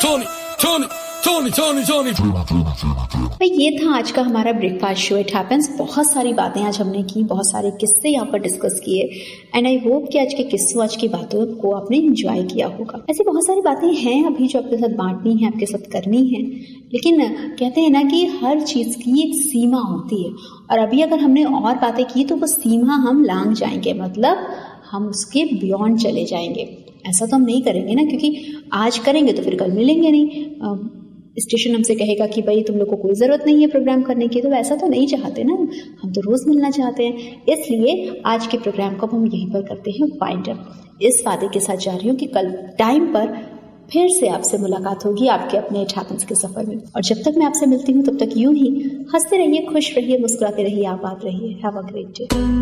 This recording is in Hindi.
भाई ये था आज का हमारा ब्रेकफास्ट शो इट हैपेंस। बहुत सारी बातें आज हमने की, बहुत सारे किस्से यहाँ पर डिस्कस किए एंड आई होप कि आज के किस्सों, आज की बातों को आपने एंजॉय किया होगा। ऐसी बहुत सारी बातें हैं अभी जो आपके साथ बांटनी है, आपके साथ करनी है, लेकिन कहते हैं ना कि हर चीज की एक सीमा होती है और अभी अगर हमने और बातें की तो वो सीमा हम लांघ जाएंगे, मतलब हम उसके बियॉन्ड चले जाएंगे। ऐसा तो हम नहीं करेंगे ना, क्योंकि आज करेंगे तो फिर कल मिलेंगे नहीं। स्टेशन हमसे कहेगा कि भाई तुम लोग को कोई ज़रूरत नहीं है प्रोग्राम करने की, तो ऐसा तो नहीं चाहते ना, हम तो रोज़ मिलना चाहते हैं। इसलिए आज के प्रोग्राम को हम यहीं पर करते हैं वाइंड अप। इस वादे के साथ जा रही हूँ कि कल टाइम पर फिर से आपसे मुलाकात होगी आपके अपने इट हैपेंस के सफ़र में। और जब तक मैं आपसे मिलती हूँ तब तक यूं ही हंसते रहिए, खुश रहिए, मुस्कुराते रहिए, आबाद रहिए। Have a great day.